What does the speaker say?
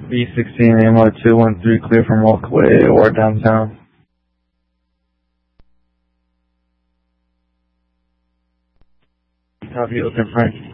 B16 ammo 213 clear from walkway or downtown. Copy, open Frank.